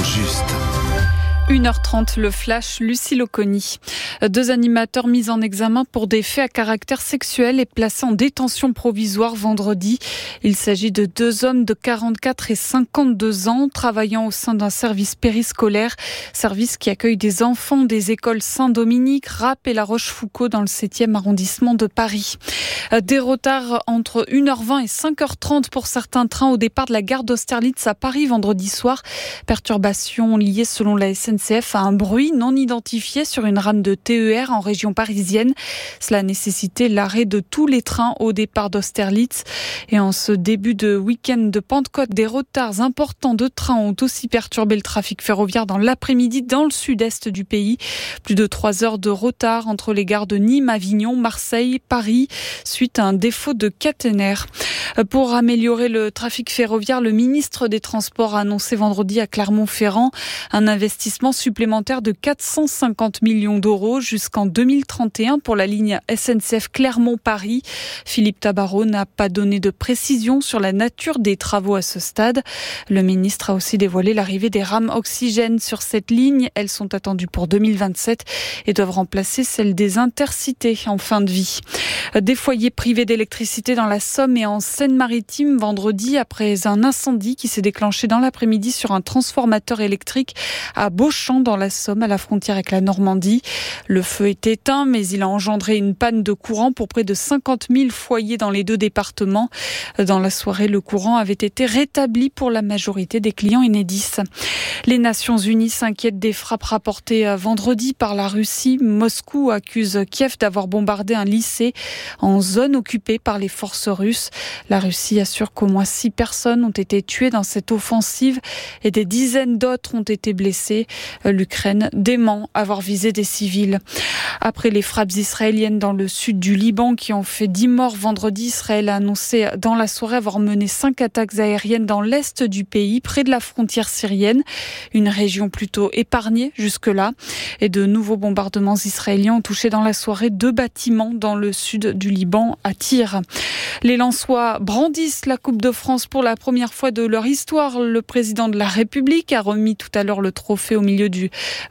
juste. 1h30, le flash, Lucie Loconi. 2 animateurs mis en examen pour des faits à caractère sexuel et placés en détention provisoire vendredi. Il s'agit de 2 hommes de 44 et 52 ans travaillant au sein d'un service périscolaire, service qui accueille des enfants des écoles Saint-Dominique, Rapp et La Rochefoucauld dans le 7e arrondissement de Paris. Des retards entre 1h20 et 5h30 pour certains trains au départ de la gare d'Austerlitz à Paris vendredi soir. Perturbations liées selon la SNCF à un bruit non identifié sur une rame de TER en région parisienne. Cela a nécessité l'arrêt de tous les trains au départ d'Austerlitz. Et en ce début de week-end de Pentecôte, des retards importants de trains ont aussi perturbé le trafic ferroviaire dans l'après-midi dans le sud-est du pays. Plus de 3 heures de retard entre les gares de Nîmes, Avignon, Marseille, Paris, suite à un défaut de caténaire. Pour améliorer le trafic ferroviaire, le ministre des Transports a annoncé vendredi à Clermont-Ferrand un investissement supplémentaire de 450 millions d'euros jusqu'en 2031 pour la ligne SNCF Clermont-Paris. Philippe Tabarot n'a pas donné de précision sur la nature des travaux à ce stade. Le ministre a aussi dévoilé l'arrivée des rames oxygène sur cette ligne. Elles sont attendues pour 2027 et doivent remplacer celles des intercités en fin de vie. Des foyers privés d'électricité dans la Somme et en Seine-Maritime vendredi après un incendie qui s'est déclenché dans l'après-midi sur un transformateur électrique à Beauchamp dans la Somme, à la frontière avec la Normandie. Le feu est éteint, mais il a engendré une panne de courant pour près de 50 000 foyers dans les 2 départements. Dans la soirée, le courant avait été rétabli pour la majorité des clients Enedis. Les Nations Unies s'inquiètent des frappes rapportées vendredi par la Russie. Moscou accuse Kiev d'avoir bombardé un lycée en zone occupée par les forces russes. La Russie assure qu'au moins 6 personnes ont été tuées dans cette offensive et des dizaines d'autres ont été blessées. L'Ukraine dément avoir visé des civils. Après les frappes israéliennes dans le sud du Liban qui ont fait 10 morts vendredi, Israël a annoncé dans la soirée avoir mené 5 attaques aériennes dans l'est du pays, près de la frontière syrienne. Une région plutôt épargnée jusque-là. Et de nouveaux bombardements israéliens ont touché dans la soirée 2 bâtiments dans le sud du Liban, à Tyr. Les Lensois brandissent la Coupe de France pour la première fois de leur histoire. Le président de la République a remis tout à l'heure le trophée au milieu du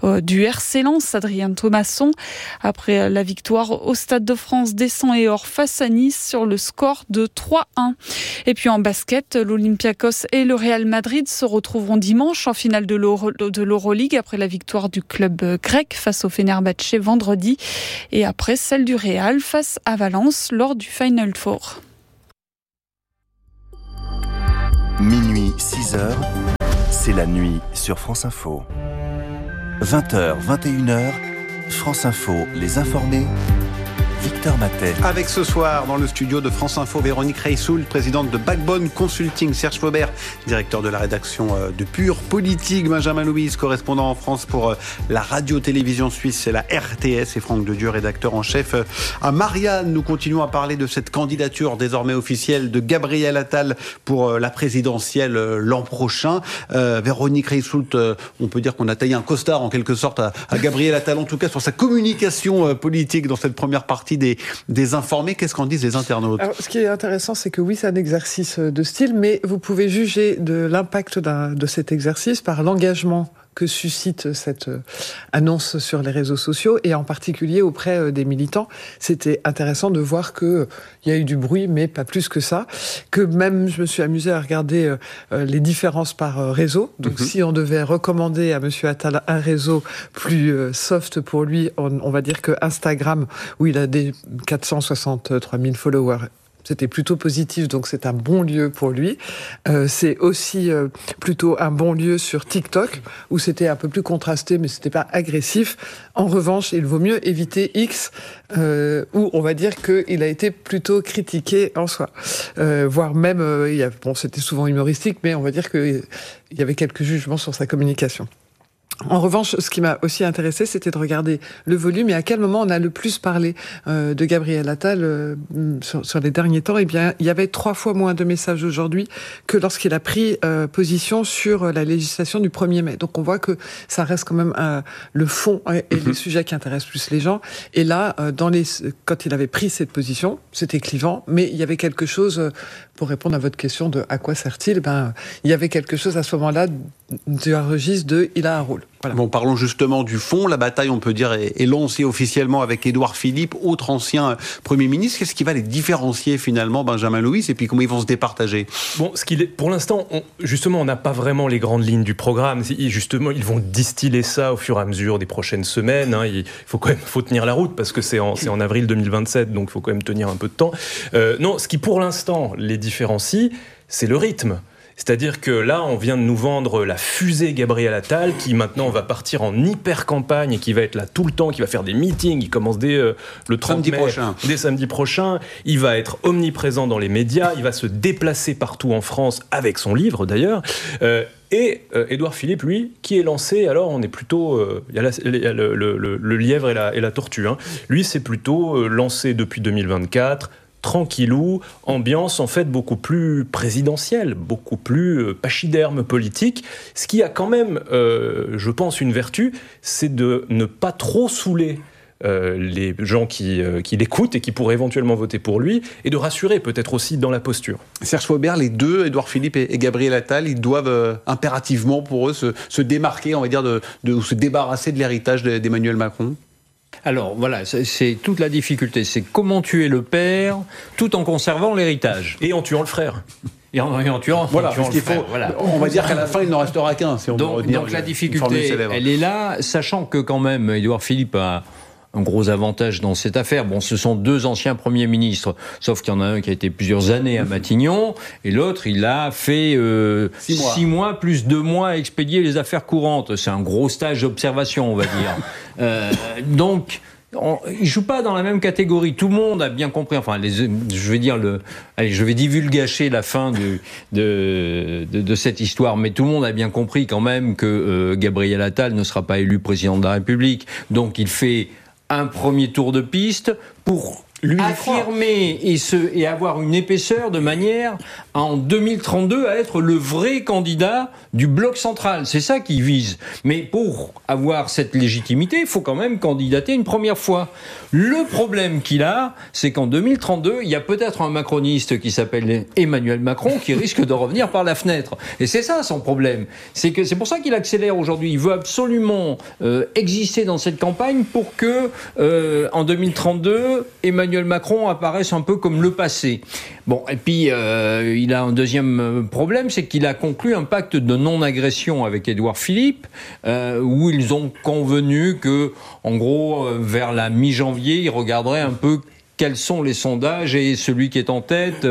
RC Lens, Adrien Thomasson. Après la victoire au Stade de France des 100 et or face à Nice sur le score de 3-1. Et puis en basket, l'Olympiakos et le Real Madrid se retrouveront dimanche en finale de l'Euroleague après la victoire du club grec face au Fenerbahçe vendredi et après celle du Real face à Valence lors du Final Four. Minuit, 6h, c'est la nuit sur France Info. 20h, 21h, France Info, les informés. Victor Matet. Avec ce soir, dans le studio de France Info, Véronique Reissoul, présidente de Backbone Consulting, Serge Faubert, directeur de la rédaction de Pure Politique, Benjamin Louise, correspondant en France pour la radio-télévision suisse, c'est la RTS, et Franck Dedieu, rédacteur en chef à Marianne. Nous continuons à parler de cette candidature désormais officielle de Gabriel Attal pour la présidentielle l'an prochain. Véronique Reissoul, on peut dire qu'on a taillé un costard en quelque sorte à Gabriel Attal, en tout cas sur sa communication politique dans cette première partie des informés. Qu'est-ce qu'en disent les internautes? Alors, ce qui est intéressant, c'est que oui, c'est un exercice de style, mais vous pouvez juger de l'impact de cet exercice par l'engagement que suscite cette annonce sur les réseaux sociaux et en particulier auprès des militants. C'était intéressant de voir que il y a eu du bruit, mais pas plus que ça. Que même, je me suis amusée à regarder les différences par réseau. Donc, si on devait recommander à Monsieur Attal un réseau plus soft pour lui, on va dire que Instagram, où il a des 463 000 followers, c'était plutôt positif, donc c'est un bon lieu pour lui. C'est aussi plutôt un bon lieu sur TikTok, où c'était un peu plus contrasté, mais c'était pas agressif. En revanche, il vaut mieux éviter X, où on va dire qu'il a été plutôt critiqué en soi. Voire même, c'était souvent humoristique, mais on va dire qu'il y avait quelques jugements sur sa communication. En revanche, ce qui m'a aussi intéressé, c'était de regarder le volume et à quel moment on a le plus parlé de Gabriel Attal sur les derniers temps. Eh bien, il y avait 3 fois moins de messages aujourd'hui que lorsqu'il a pris position sur la législation du 1er mai. Donc on voit que ça reste quand même le fond et les sujets qui intéressent plus les gens. Et là, quand il avait pris cette position, c'était clivant, mais il y avait quelque chose pour répondre à votre question de à quoi sert-il, il y avait quelque chose à ce moment-là du registre de il a un rôle. Voilà. Bon, parlons justement du fond. La bataille, on peut dire, est lancée officiellement avec Édouard Philippe, autre ancien Premier ministre. Qu'est-ce qui va les différencier finalement, Benjamin Louis, et puis comment ils vont se départager? Bon, pour l'instant, on n'a pas vraiment les grandes lignes du programme. Justement, ils vont distiller ça au fur et à mesure des prochaines semaines. Il faut tenir la route parce que c'est en avril 2027, donc il faut quand même tenir un peu de temps. Non, ce qui pour l'instant les différencie, c'est le rythme. C'est-à-dire que là, on vient de nous vendre la fusée Gabriel Attal, qui maintenant va partir en hyper-campagne et qui va être là tout le temps, qui va faire des meetings, il commence dès le 30 mai, dès samedi prochain. Il va être omniprésent dans les médias, il va se déplacer partout en France, avec son livre d'ailleurs. Et Édouard Philippe, lui, qui est lancé, alors on est plutôt... Il y a le lièvre et la tortue. Lui, c'est plutôt lancé depuis 2024, tranquillou, ambiance en fait beaucoup plus présidentielle, beaucoup plus pachyderme politique, ce qui a quand même, je pense, une vertu, c'est de ne pas trop saouler les gens qui l'écoutent et qui pourraient éventuellement voter pour lui, et de rassurer peut-être aussi dans la posture. Serge Faubert, les deux, Édouard Philippe et Gabriel Attal, ils doivent impérativement pour eux se démarquer, on va dire, ou se débarrasser de l'héritage d'Emmanuel Macron. Alors voilà, c'est toute la difficulté, c'est comment tuer le père tout en conservant l'héritage. Et en tuant le frère. Et en tuant le frère. Voilà. On va dire qu'à la fin, il n'en restera qu'un. Si on donc la difficulté, elle est là, sachant que quand même, Édouard Philippe a un gros avantage dans cette affaire. Bon, ce sont deux anciens premiers ministres, sauf qu'il y en a un qui a été plusieurs années à Matignon, et l'autre, il a fait 6 mois plus 2 mois à expédier les affaires courantes. C'est un gros stage d'observation, on va dire. Donc, ils jouent pas dans la même catégorie. Tout le monde a bien compris. Enfin, je vais divulgacher la fin de cette histoire, mais tout le monde a bien compris quand même que Gabriel Attal ne sera pas élu président de la République. Donc, il fait un premier tour de piste pour affirmer et avoir une épaisseur de manière en 2032 à être le vrai candidat du bloc central. C'est ça qu'il vise. Mais pour avoir cette légitimité, il faut quand même candidater une première fois. Le problème qu'il a, c'est qu'en 2032, il y a peut-être un macroniste qui s'appelle Emmanuel Macron qui risque de revenir par la fenêtre. Et c'est ça son problème. C'est pour ça qu'il accélère aujourd'hui. Il veut absolument exister dans cette campagne pour que en 2032, Emmanuel Macron apparaisse un peu comme le passé. Bon, et puis il a un deuxième problème, c'est qu'il a conclu un pacte de non-agression avec Édouard Philippe, où ils ont convenu que, en gros, vers la mi-janvier, ils regarderaient un peu quels sont les sondages et celui qui est en tête,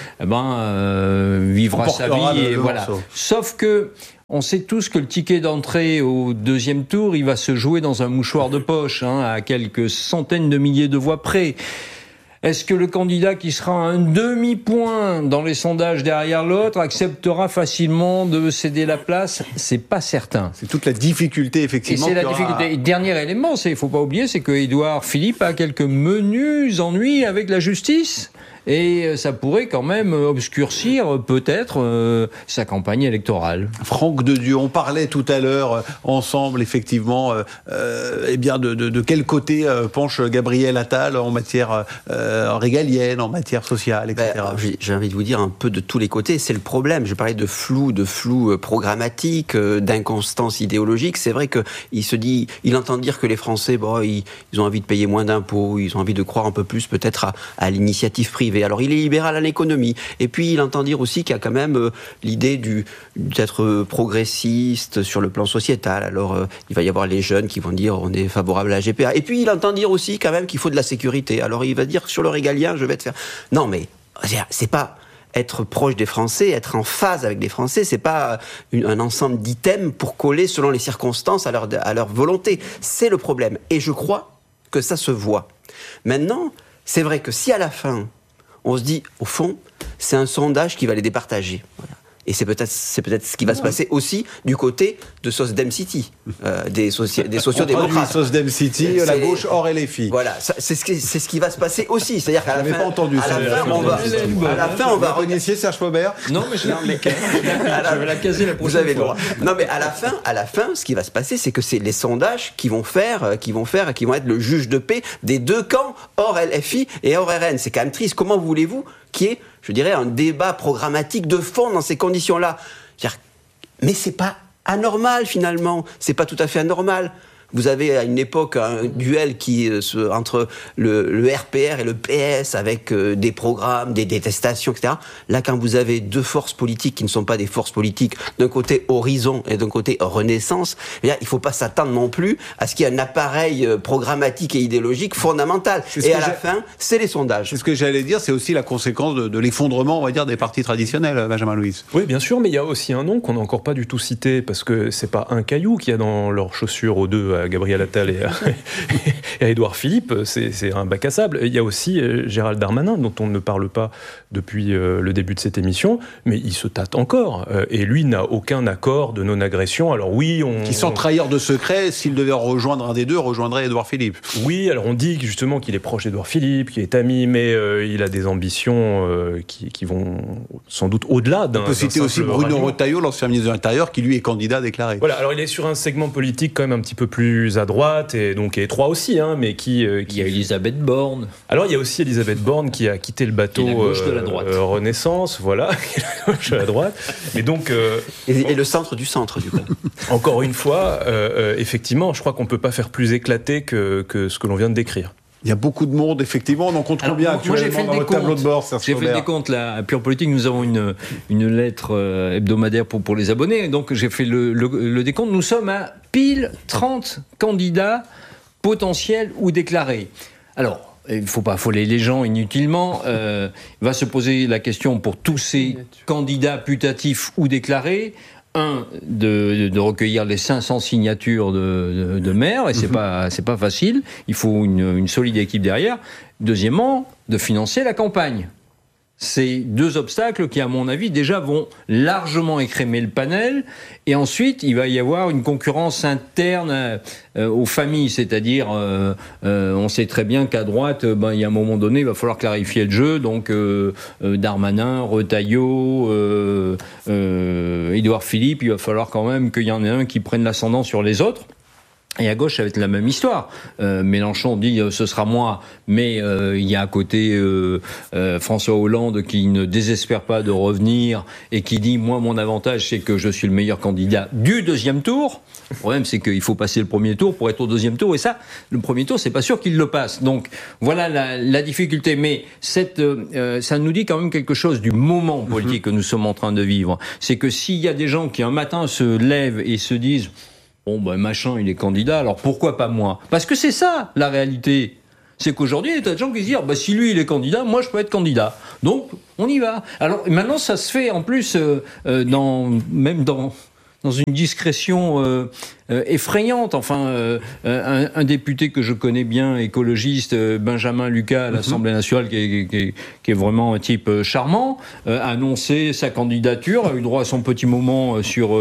vivra sa vie. Et voilà. Sauf que on sait tous que le ticket d'entrée au deuxième tour, il va se jouer dans un mouchoir de poche, à quelques centaines de milliers de voix près. Est-ce que le candidat qui sera à un demi-point dans les sondages derrière l'autre acceptera facilement de céder la place? C'est pas certain. C'est toute la difficulté, effectivement. Et c'est la difficulté. Et dernier élément, il faut pas oublier, c'est que Édouard Philippe a quelques menus ennuis avec la justice. Et ça pourrait quand même obscurcir peut-être sa campagne électorale. Franck Dedieu, on parlait tout à l'heure ensemble effectivement de quel côté penche Gabriel Attal en matière régalienne, en matière sociale, etc. J'ai envie de vous dire un peu de tous les côtés. C'est le problème. Je parlais de flou programmatique, d'inconstance idéologique. C'est vrai qu'il entend dire que les Français, ils ont envie de payer moins d'impôts, ils ont envie de croire un peu plus peut-être à l'initiative privée. Alors il est libéral à l'économie, et puis il entend dire aussi qu'il y a quand même l'idée d'être progressiste sur le plan sociétal. Alors il va y avoir les jeunes qui vont dire on est favorable à la GPA, et puis il entend dire aussi quand même qu'il faut de la sécurité. Alors il va dire sur le régalien je vais te faire... Non mais c'est pas... Être proche des Français, être en phase avec les Français, c'est pas un ensemble d'items pour coller selon les circonstances à leur volonté. C'est le problème, et je crois que ça se voit. Maintenant, c'est vrai que si à la fin on se dit, au fond, c'est un sondage qui va les départager. Voilà. Et c'est peut-être ce qui va se passer aussi du côté de SOS Dem City. des sociaux-démocrates. Sauce Dem City, la gauche hors LFI. Voilà, c'est ce qui va se passer aussi. C'est-à-dire qu'à la fin, pas entendu ça. À la fin, on va remercier Serge Faubert. Non, mais je vais la caser la prochaine fois. Vous avez le droit. Non, mais à la fin, ce qui va se passer, c'est que c'est les sondages qui vont être le juge de paix des deux camps, hors LFI et hors RN. C'est quand même triste. Comment voulez-vous qu'il y ait, je dirais, un débat programmatique de fond dans ces conditions-là? Mais c'est pas anormal, finalement. C'est pas tout à fait anormal. Vous avez à une époque un duel entre le RPR et le PS avec des programmes, des détestations, etc. Là, quand vous avez deux forces politiques qui ne sont pas des forces politiques, d'un côté Horizon et d'un côté Renaissance, il ne faut pas s'attendre non plus à ce qu'il y ait un appareil programmatique et idéologique fondamental. Et à la fin, c'est les sondages. C'est ce que j'allais dire, c'est aussi la conséquence de l'effondrement, on va dire, des partis traditionnels, Benjamin Louis. Oui, bien sûr, mais il y a aussi un nom qu'on n'a encore pas du tout cité, parce que c'est pas un caillou qu'il y a dans leurs chaussures aux deux, à Gabriel Attal et à Édouard Philippe, c'est un bac à sable. Il y a aussi Gérald Darmanin, dont on ne parle pas depuis le début de cette émission, mais il se tâte encore. Et lui n'a aucun accord de non-agression. Alors oui, qui sans trahir de secret, s'il devait rejoindre un des deux, rejoindrait Édouard Philippe. Oui, alors on dit justement qu'il est proche d'Édouard Philippe, qu'il est ami, mais il a des ambitions qui vont sans doute au-delà d'un. On peut citer aussi Bruno Retailleau, l'ancien ministre de l'Intérieur, qui lui est candidat déclaré. Voilà, alors il est sur un segment politique quand même un petit peu plus à droite et donc étroit aussi, mais qui. Il y a Elisabeth Borne. Alors il y a aussi Elisabeth Borne qui a quitté le bateau de la droite. Renaissance, voilà, la gauche de la droite. Mais donc et le centre du centre du coup. Encore une fois, effectivement, je crois qu'on peut pas faire plus éclaté que ce que l'on vient de décrire. Il y a beaucoup de monde, effectivement. On en compte combien actuellement dans le tableau de bord, J'ai fait des comptes, là, à Pure Politique, nous avons une lettre hebdomadaire pour les abonnés. Donc, j'ai fait le décompte. Nous sommes à pile 30 candidats potentiels ou déclarés. Alors, il ne faut pas affoler les gens inutilement. Il va se poser la question pour tous ces candidats putatifs ou déclarés. De recueillir les 500 signatures de maires, et c'est pas facile. Il faut une solide équipe derrière. Deuxièmement, de financer la campagne. C'est deux obstacles qui, à mon avis, déjà vont largement écrémer le panel. Et ensuite, il va y avoir une concurrence interne aux familles. C'est-à-dire, on sait très bien qu'à droite, il y a un moment donné, il va falloir clarifier le jeu. Donc, Darmanin, Retailleau, Édouard Philippe, il va falloir quand même qu'il y en ait un qui prenne l'ascendant sur les autres. Et à gauche, ça va être la même histoire. Mélenchon dit ce sera moi, mais il y a à côté François Hollande qui ne désespère pas de revenir et qui dit moi mon avantage c'est que je suis le meilleur candidat du deuxième tour. Le problème c'est qu'il faut passer le premier tour pour être au deuxième tour, et ça, le premier tour c'est pas sûr qu'il le passe. Donc voilà la difficulté. Mais ça nous dit quand même quelque chose du moment politique que nous sommes en train de vivre. C'est que s'il y a des gens qui un matin se lèvent et se disent machin, il est candidat, alors pourquoi pas moi? Parce que c'est ça, la réalité. C'est qu'aujourd'hui, il y a des tas de gens qui se disent si lui, il est candidat, moi, je peux être candidat. Donc, on y va. Alors, maintenant, ça se fait, en plus, même dans une discrétion effrayante. Enfin, un député que je connais bien, écologiste, Benjamin Lucas, à l'Assemblée nationale, qui est vraiment un type charmant, a annoncé sa candidature, a eu droit à son petit moment sur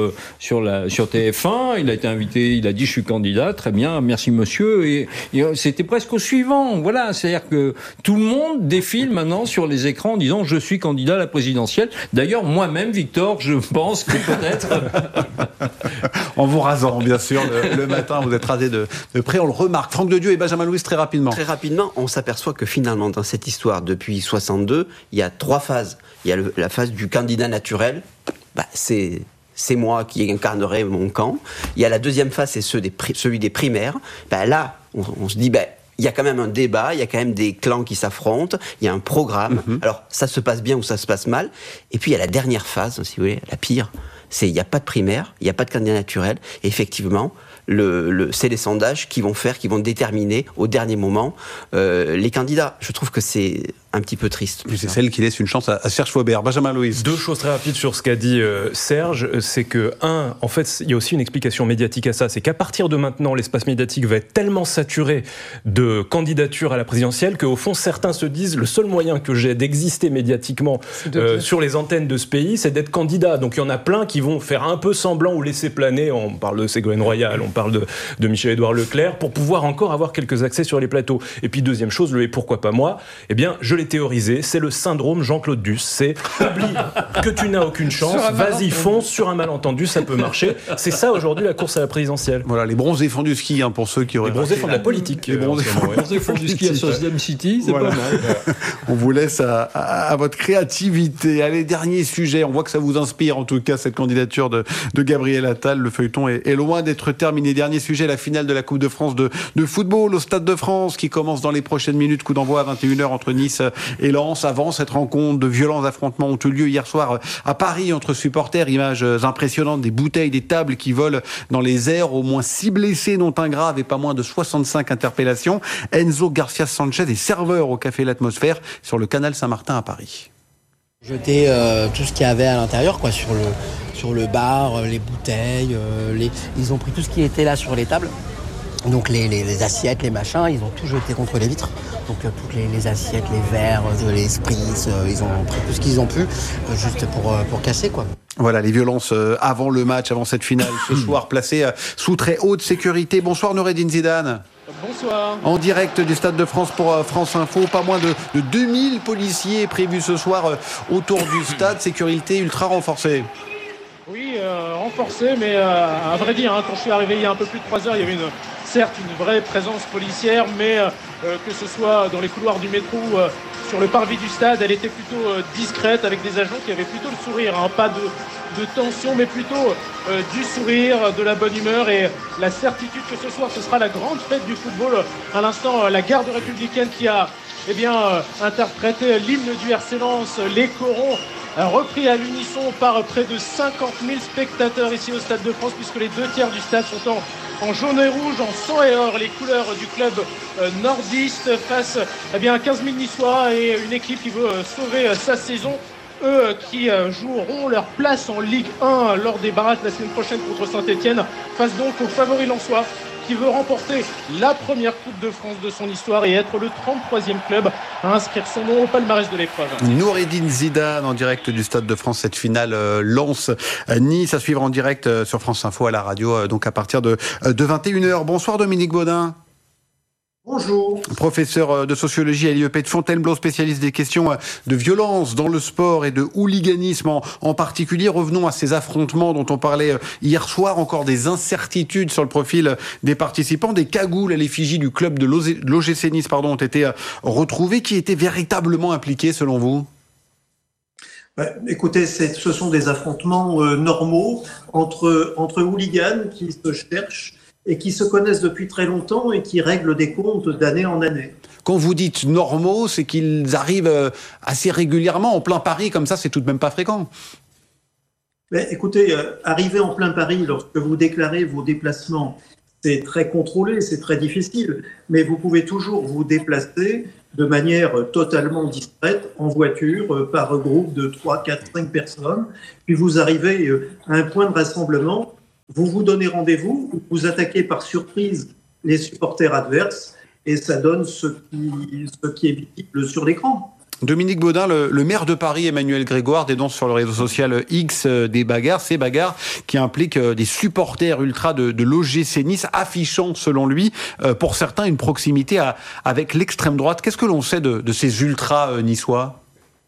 TF1. Il a été invité, il a dit je suis candidat, très bien, merci monsieur. Et c'était presque au suivant. Voilà, c'est-à-dire que tout le monde défile maintenant sur les écrans en disant je suis candidat à la présidentielle. D'ailleurs, moi-même, Victor, je pense que peut-être. En vous rasant, bien sûr, le matin, vous êtes rasé de près, on le remarque. Franck Dedieu et Benjamin Louis, très rapidement. Très rapidement, on s'aperçoit que finalement, dans cette histoire, depuis 62, il y a 3 phases. Il y a la phase du candidat naturel, c'est moi qui incarnerai mon camp. Il y a la deuxième phase, c'est celui des primaires. Là, on se dit, il y a quand même un débat, il y a quand même des clans qui s'affrontent, il y a un programme. Alors, ça se passe bien ou ça se passe mal. Et puis, il y a la dernière phase, si vous voulez, la pire. Il n'y a pas de primaire, il n'y a pas de candidat naturel. Et effectivement, c'est les sondages qui vont déterminer au dernier moment les candidats. Je trouve que c'est un petit peu triste. C'est celle qui laisse une chance à Serge Faubert. Benjamin Loïs. Deux choses très rapides sur ce qu'a dit Serge. C'est que, en fait, il y a aussi une explication médiatique à ça. C'est qu'à partir de maintenant, l'espace médiatique va être tellement saturé de candidatures à la présidentielle qu'au fond, certains se disent le seul moyen que j'ai d'exister médiatiquement sur les antennes de ce pays, c'est d'être candidat. Donc il y en a plein qui vont faire un peu semblant ou laisser planer. On parle de Ségolène Royal, on parle de Michel-Édouard Leclerc, pour pouvoir encore avoir quelques accès sur les plateaux. Et puis deuxième chose, et pourquoi pas moi, eh bien je l'ai théorisé, c'est le syndrome Jean-Claude Duss. C'est oublie que tu n'as aucune chance, vas-y fonce sur un malentendu, ça peut marcher. C'est ça aujourd'hui la course à la présidentielle. Voilà, les bronzés font du ski pour ceux qui auraient... Les bronzés font de la politique. Les bronzés font du ski à Sociedem City, c'est pas mal. On vous laisse à votre créativité. Allez, dernier sujet, on voit que ça vous inspire en tout cas cette candidature de Gabriel Attal. Le feuilleton est loin d'être terminé. Dernier sujet, la finale de la Coupe de France de football au Stade de France qui commence dans les prochaines minutes. Coup d'envoi à 21h entre Nice et Lens. Avant cette rencontre, de violents affrontements ont eu lieu hier soir à Paris entre supporters. Images impressionnantes, des bouteilles, des tables qui volent dans les airs. Au moins 6 blessés, dont un grave, et pas moins de 65 interpellations. Enzo Garcia Sanchez est serveur au Café L'Atmosphère sur le canal Saint-Martin à Paris. Jeter tout ce qu'il y avait à l'intérieur, sur le bar, les bouteilles, ils ont pris tout ce qui était là sur les tables. Donc les assiettes, les machins, ils ont tout jeté contre les vitres. Donc toutes les assiettes, les verres, les spritz, ils ont pris tout ce qu'ils ont pu, juste pour casser, quoi. Voilà, les violences avant le match, avant cette finale, ce soir, placées sous très haute sécurité. Bonsoir Noureddine Zidane. Bonsoir. En direct du Stade de France pour France Info, pas moins de 2000 policiers prévus ce soir autour du stade, sécurité ultra renforcée. Oui, renforcée, mais à vrai dire, quand je suis arrivé il y a un peu plus de 3 heures, il y avait certes une vraie présence policière, mais que ce soit dans les couloirs du métro ou sur le parvis du stade, elle était plutôt discrète, avec des agents qui avaient plutôt le sourire, pas de tension, mais plutôt du sourire, de la bonne humeur et la certitude que ce soir ce sera la grande fête du football. À l'instant, la garde républicaine qui a interprété l'hymne du RC Lens, les corons, repris à l'unisson par près de 50 000 spectateurs ici au Stade de France, puisque les 2/3 du stade sont en jaune et rouge, en sang et or, les couleurs du club nordiste face à 15 000 Niçois et une équipe qui veut sauver sa saison. Eux qui joueront leur place en Ligue 1 lors des barrages la semaine prochaine contre Saint-Etienne, face donc au favori lensois qui veut remporter la première Coupe de France de son histoire et être le 33e club à inscrire son nom au palmarès de l'épreuve. Noureddine Zidane en direct du Stade de France, cette finale Lens-Nice à suivre en direct sur France Info à la radio, donc à partir de 21h. Bonsoir Dominique Baudin. Bonjour. Professeur de sociologie à l'IEP de Fontainebleau, spécialiste des questions de violence dans le sport et de hooliganisme en particulier. Revenons à ces affrontements dont on parlait hier soir. Encore des incertitudes sur le profil des participants. Des cagoules à l'effigie du club de l'OGC Nice ont été retrouvées. Qui étaient véritablement impliqués selon vous ? Écoutez, ce sont des affrontements normaux entre hooligans qui se cherchent et qui se connaissent depuis très longtemps et qui règlent des comptes d'année en année. Quand vous dites normaux, c'est qu'ils arrivent assez régulièrement en plein Paris, comme ça, c'est tout de même pas fréquent. Mais écoutez, arriver en plein Paris lorsque vous déclarez vos déplacements, c'est très contrôlé, c'est très difficile, mais vous pouvez toujours vous déplacer de manière totalement discrète, en voiture, par groupe de 3, 4, 5 personnes, puis vous arrivez à un point de rassemblement. Vous vous donnez rendez-vous, vous attaquez par surprise les supporters adverses et ça donne ce qui est visible sur l'écran. Dominique Baudin, le maire de Paris, Emmanuel Grégoire, dénonce sur le réseau social X ces bagarres qui impliquent des supporters ultra de l'OGC Nice, affichant, selon lui, pour certains, une proximité avec l'extrême droite. Qu'est-ce que l'on sait de ces ultras niçois ?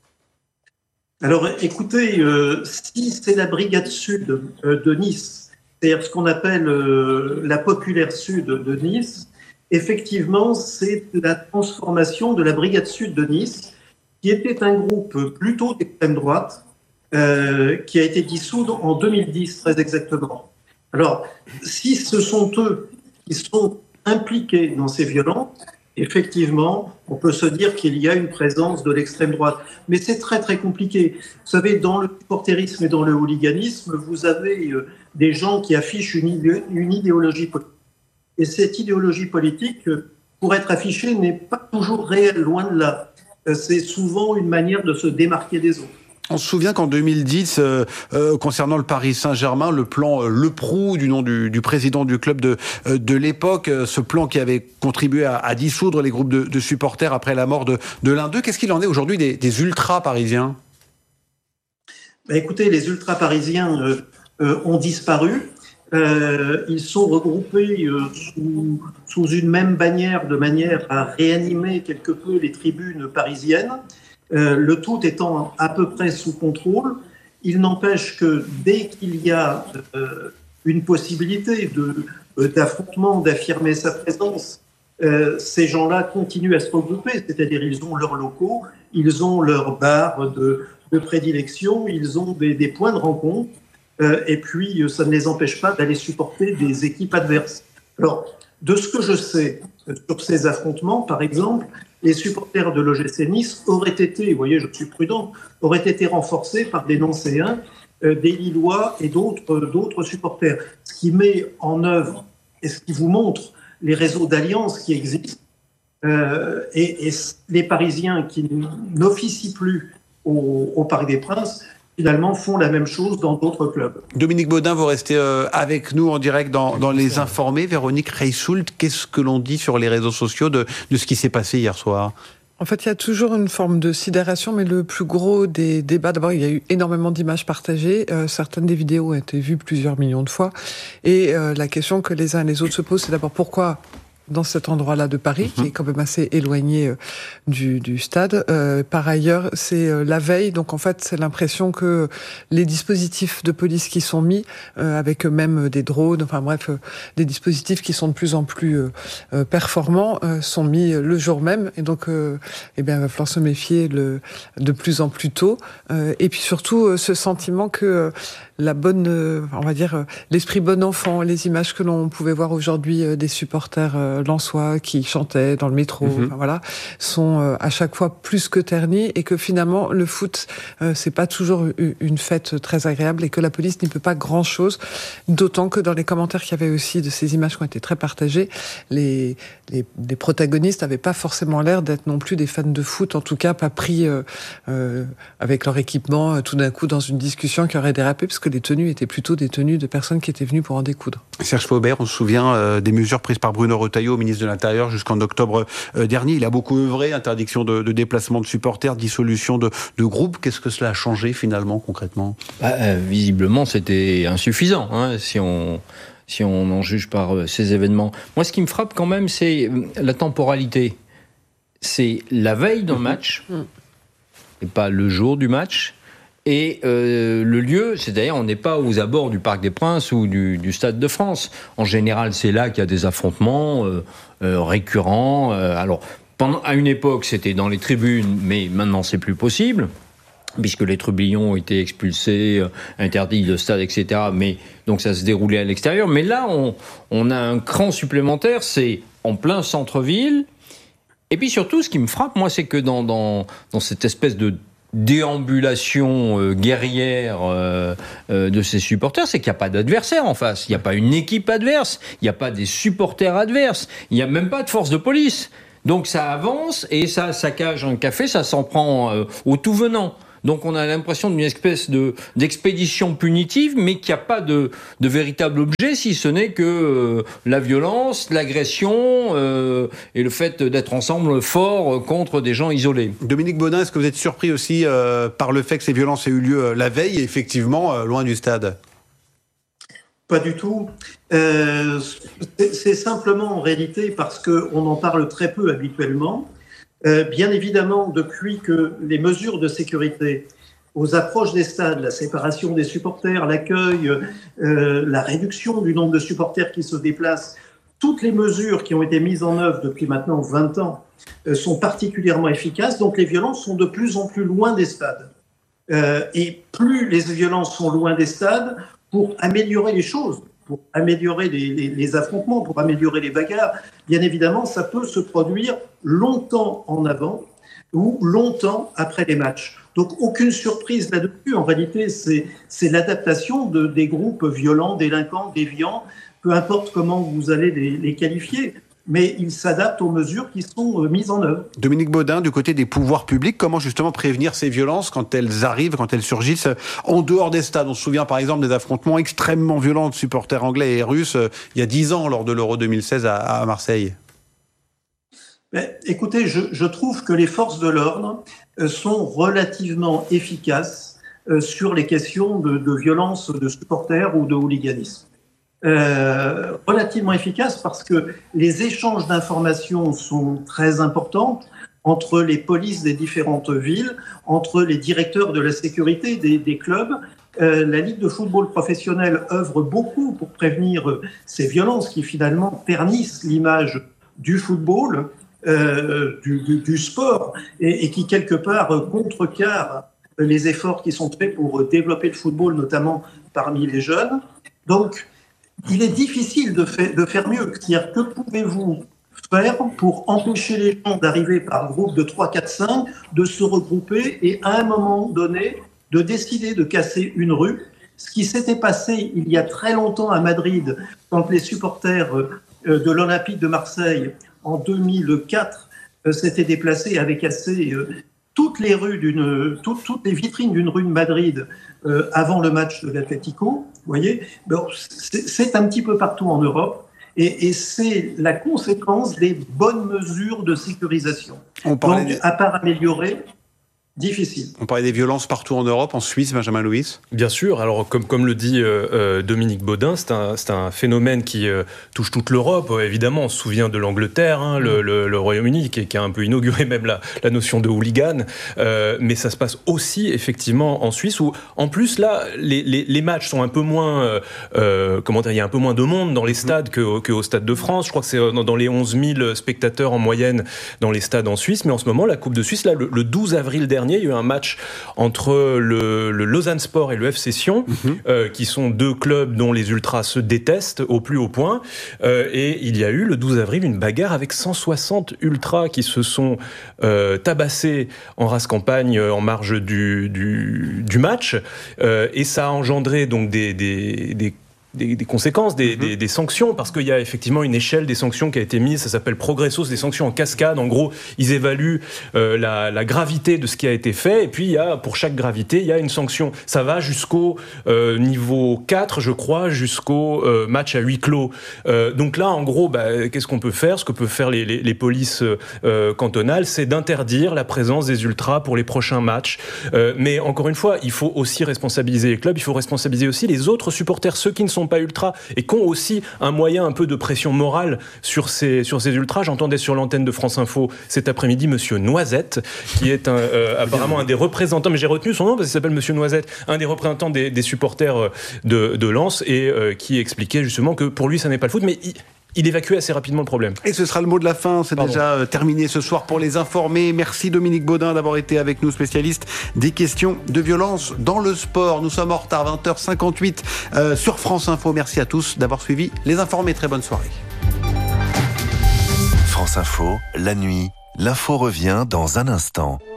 Alors, écoutez, si c'est la brigade sud de Nice, c'est-à-dire ce qu'on appelle la populaire sud de Nice, effectivement, c'est la transformation de la brigade sud de Nice, qui était un groupe plutôt d'extrême droite, qui a été dissout en 2010, très exactement. Alors, si ce sont eux qui sont impliqués dans ces violences, effectivement, on peut se dire qu'il y a une présence de l'extrême droite. Mais c'est très, très compliqué. Vous savez, dans le supporterisme et dans le hooliganisme, vous avez des gens qui affichent une idéologie politique. Et cette idéologie politique, pour être affichée, n'est pas toujours réelle, loin de là. c'est souvent une manière de se démarquer des autres. On se souvient qu'en 2010, concernant le Paris Saint-Germain, le plan Le Prou, du nom du président du club de l'époque, ce plan qui avait contribué à dissoudre les groupes de supporters après la mort de l'un d'eux. Qu'est-ce qu'il en est aujourd'hui des ultras parisiens ? Écoutez, les ultras parisiens ont disparu. Ils sont regroupés sous une même bannière, de manière à réanimer quelque peu les tribunes parisiennes. Le tout étant à peu près sous contrôle. Il n'empêche que dès qu'il y a une possibilité d'affrontement, d'affirmer sa présence, ces gens-là continuent à se regrouper, c'est-à-dire ils ont leurs locaux, ils ont leurs bars de prédilection, ils ont des points de rencontre, et puis ça ne les empêche pas d'aller supporter des équipes adverses. Alors, de ce que je sais sur ces affrontements, par exemple, les supporters de l'OGC Nice auraient été, vous voyez, je suis prudent, auraient été renforcés par des Nancéens, des Lillois et d'autres supporters. Ce qui met en œuvre et ce qui vous montre les réseaux d'alliances qui existent et les Parisiens qui n'officient plus au Parc des Princes, finalement, font la même chose dans d'autres clubs. Dominique Baudin, vous restez avec nous en direct dans Les Informés. Véronique Reissoult, qu'est-ce que l'on dit sur les réseaux sociaux de ce qui s'est passé hier soir ? En fait, il y a toujours une forme de sidération, mais le plus gros des débats, d'abord, il y a eu énormément d'images partagées. Certaines des vidéos ont été vues plusieurs millions de fois. Et la question que les uns et les autres se posent, c'est d'abord pourquoi dans cet endroit-là de Paris, qui est quand même assez éloigné du stade. Par ailleurs, c'est la veille, donc en fait, c'est l'impression que les dispositifs de police qui sont mis, avec même des drones, enfin bref, des dispositifs qui sont de plus en plus performants, sont mis le jour même, et donc, eh bien, il va falloir se méfier de plus en plus tôt. Et puis surtout, ce sentiment que la bonne, on va dire, l'esprit bon enfant, les images que l'on pouvait voir aujourd'hui des supporters lensois qui chantaient dans le métro, enfin, voilà, sont à chaque fois plus que ternis, et que finalement le foot c'est pas toujours une fête très agréable et que la police n'y peut pas grand chose, d'autant que dans les commentaires qu'il y avait aussi de ces images qui ont été très partagées, les protagonistes n'avaient pas forcément l'air d'être non plus des fans de foot, en tout cas pas pris avec leur équipement tout d'un coup dans une discussion qui aurait dérapé, parce que les tenues étaient plutôt des tenues de personnes qui étaient venues pour en découdre. Serge Faubert, on se souvient des mesures prises par Bruno Retailleau, ministre de l'Intérieur, jusqu'en octobre dernier. Il a beaucoup œuvré, interdiction de déplacement de supporters, dissolution de groupes. Qu'est-ce que cela a changé finalement, concrètement ? Visiblement, c'était insuffisant, si on en juge par ces événements. Moi, ce qui me frappe quand même, c'est la temporalité. C'est la veille d'un match, et pas le jour du match. Et le lieu, c'est-à-dire on n'est pas aux abords du Parc des Princes ou du Stade de France. En général, c'est là qu'il y a des affrontements récurrents. Alors, à une époque, c'était dans les tribunes, mais maintenant, c'est plus possible, puisque les trublions ont été expulsés, interdits de stade, etc. Mais donc, ça se déroulait à l'extérieur. Mais là, on a un cran supplémentaire, c'est en plein centre-ville. Et puis surtout, ce qui me frappe, moi, c'est que dans cette espèce de déambulation guerrière de ces supporters, c'est qu'il n'y a pas d'adversaire en face. Il n'y a pas une équipe adverse, il n'y a pas des supporters adverses, il n'y a même pas de force de police. Donc ça avance et ça saccage un café, ça s'en prend au tout venant. Donc on a l'impression d'une espèce d'expédition punitive, mais qu'il n'y a pas de véritable objet, si ce n'est que la violence, l'agression et le fait d'être ensemble fort contre des gens isolés. Dominique Baudin, est-ce que vous êtes surpris aussi par le fait que ces violences aient eu lieu la veille, et effectivement loin du stade ? Pas du tout. C'est simplement en réalité parce qu'on en parle très peu habituellement. Bien évidemment, depuis que les mesures de sécurité aux approches des stades, la séparation des supporters, l'accueil, la réduction du nombre de supporters qui se déplacent, toutes les mesures qui ont été mises en œuvre depuis maintenant 20 ans sont particulièrement efficaces. Donc les violences sont de plus en plus loin des stades. Et plus les violences sont loin des stades, pour améliorer les choses, pour améliorer les affrontements, pour améliorer les bagarres, bien évidemment, ça peut se produire longtemps en avant ou longtemps après les matchs. Donc, aucune surprise là-dessus. En réalité, c'est l'adaptation des groupes violents, délinquants, déviants, peu importe comment vous allez les qualifier. mais il s'adapte aux mesures qui sont mises en œuvre. Dominique Baudin, du côté des pouvoirs publics, comment justement prévenir ces violences quand elles arrivent, quand elles surgissent en dehors des stades? On se souvient par exemple des affrontements extrêmement violents de supporters anglais et russes il y a 10 ans lors de l'Euro 2016 à Marseille. Mais, écoutez, je trouve que les forces de l'ordre sont relativement efficaces sur les questions de violence de supporters ou de hooliganisme. Relativement efficaces parce que les échanges d'informations sont très importants entre les polices des différentes villes, entre les directeurs de la sécurité des clubs. La Ligue de football professionnel œuvre beaucoup pour prévenir ces violences qui finalement ternissent l'image du football, du sport, et qui quelque part contrecarrent les efforts qui sont faits pour développer le football, notamment parmi les jeunes. Donc, il est difficile de faire mieux. C'est-à-dire, que pouvez-vous faire pour empêcher les gens d'arriver par groupe de 3, 4, 5, de se regrouper et à un moment donné, de décider de casser une rue? Ce qui s'était passé il y a très longtemps à Madrid, quand les supporters de l'Olympique de Marseille, en 2004, s'étaient déplacés et avaient cassé toutes les vitrines d'une rue de Madrid avant le match de l'Atlético. Vous voyez, bon, c'est un petit peu partout en Europe. Et c'est la conséquence des bonnes mesures de sécurisation. Donc, à part améliorer, difficile. On parlait des violences partout en Europe, en Suisse, Benjamin Louis. Bien sûr. Alors, comme le dit Dominique Baudin, c'est un phénomène qui touche toute l'Europe. Évidemment, on se souvient de l'Angleterre, le Royaume-Uni, qui a un peu inauguré même la notion de hooligan. Mais ça se passe aussi, effectivement, en Suisse, où, en plus, là, les matchs sont un peu moins... il y a un peu moins de monde dans les stades qu'au Stade de France. Je crois que c'est dans les 11 000 spectateurs en moyenne dans les stades en Suisse. Mais en ce moment, la Coupe de Suisse, là, le 12 avril dernier, il y a eu un match entre le Lausanne Sport et le FC Sion, qui sont deux clubs dont les ultras se détestent au plus haut point. Et il y a eu le 12 avril une bagarre avec 160 ultras qui se sont tabassés en race campagne en marge du match. Et ça a engendré donc des conséquences, des sanctions, parce qu'il y a effectivement une échelle des sanctions qui a été mise, ça s'appelle Progressos, des sanctions en cascade. En gros, ils évaluent la gravité de ce qui a été fait, et puis pour chaque gravité, il y a une sanction. Ça va jusqu'au niveau 4, je crois, jusqu'au match à huis clos. Donc là, en gros, qu'est-ce qu'on peut faire? Ce que peuvent faire les polices cantonales, c'est d'interdire la présence des ultras pour les prochains matchs. Mais encore une fois, il faut aussi responsabiliser les clubs, il faut responsabiliser aussi les autres supporters, ceux qui ne sont pas ultras et qui ont aussi un moyen un peu de pression morale sur ces ultras. J'entendais sur l'antenne de France Info cet après-midi Monsieur Noisette, qui est apparemment un des représentants, mais j'ai retenu son nom parce qu'il s'appelle Monsieur Noisette, un des représentants des supporters de Lens, et qui expliquait justement que pour lui ça n'est pas le foot, mais il évacue assez rapidement le problème. Et ce sera le mot de la fin, c'est déjà terminé ce soir pour les informer. Merci Dominique Baudin d'avoir été avec nous, spécialiste des questions de violence dans le sport. Nous sommes en retard, 20h58 sur France Info. Merci à tous d'avoir suivi les informés. Très bonne soirée. France Info, la nuit, l'info revient dans un instant.